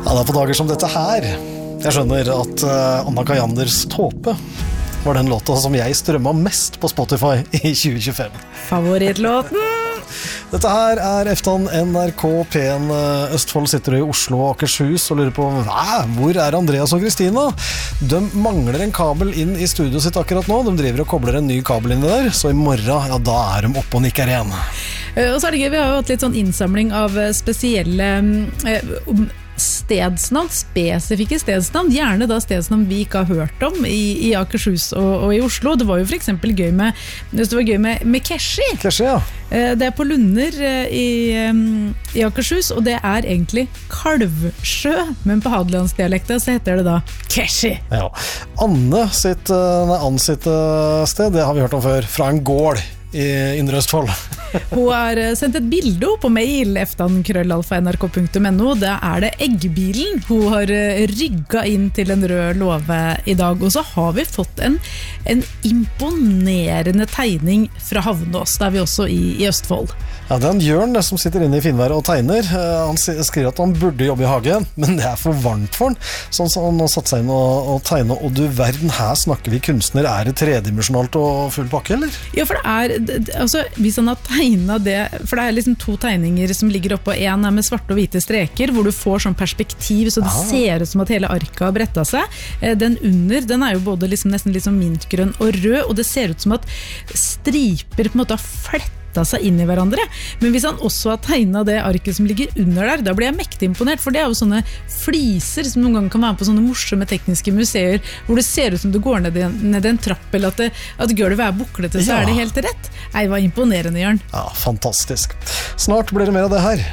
Ja, det på dager som dette her. Jeg skjønner at Anna Kajanders Tåpe var den låta som jeg strømmet mest på Spotify i 2025. Favorittlåten? Dette her Eftan NRK P1 Østfold, sitter i Oslo og Akershus og lurer på hvor Andreas og Kristina? De mangler en kabel inn i studio sitt akkurat nå. De driver og kobler en ny kabel inn der, så i morgen, ja, da de oppe og nikker igjen. Og så det gøy, vi har jo hatt litt sånn innsamling av spesielle stedsnavn, spesifikke stedsnavn, gjerne da stedsnavn vi ikke har hørt om i Akershus og i Oslo. Det var jo for eksempel gøy med Keshi. Keshi, ja. Det på Lunder i Akershus, og det egentlig Kalvsjø, men på Hadelandsdialekta så heter det da Keshi. Ja. Ann sitt sted, det har vi hørt om før, fra en gård i Indre Østfold. Hun har sendt et bilde på mail eftan@nrk.no. Det det eggbilen hun har rygget inn til en rød låve i dag. Og så har vi fått en imponerende tegning fra Havnås, der vi også i Østfold. Ja, det en Jørn som sitter inne i finværet og tegner. Han skriver at han burde jobbe i hagen, men det for varmt for han. Sånn som han har satt seg inn og tegne, og du verden, her snakker vi kunstner. Det tredimensjonalt og full pakke, eller? Ja, for altså, hvis han har tegnet det, for det liksom to tegninger som ligger oppe, og en med svarte og hvite streker, hvor du får sånn perspektiv, så det ser ut som at hele arket har brettet seg. Den under, den jo både liksom, nesten litt sånn mintgrønn og rød, og det ser ut som at striper på en måte har flettet seg inn i hverandre. Men hvis han også har tegnet det arket som ligger under der, da blir jeg mektig imponert, for det jo sånne fliser som noen ganger kan være på sånne morsomme tekniske museer, hvor det ser ut som du går ned en trapp, eller at gulvet buklete, så det helt rett. Det var imponerende, Jørn. Ja, fantastisk. Snart blir det mer av det her.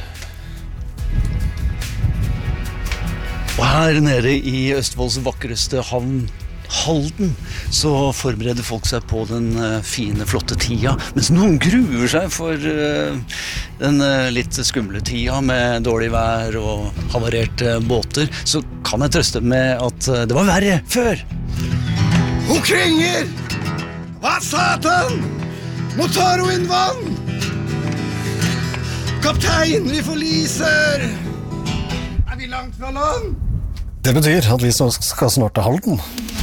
Og her nede i Østfolds vakreste havn, Halden, så forbereder folk seg på den fine, flotte tida, mens noen gruer seg for den litt skumle tida med dårlig vær og havarerte båter. Så kan jeg trøste med at det var verre før. Hun krenger! Hva satan? Nå tar hun inn vann! Kaptein, vi forliser! Vi langt fra land? Det betyr at vi skal snart til Halden.